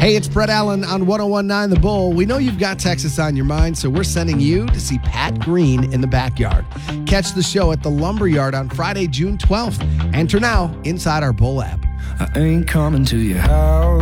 Hey, it's Brett Allen on 1019 The Bull. We know you've got Texas on your mind, so we're sending you to see Pat Green in the backyard. Catch the show at the Lumberyard on Friday, June 12th. Enter now inside our Bull app. I ain't coming to your house.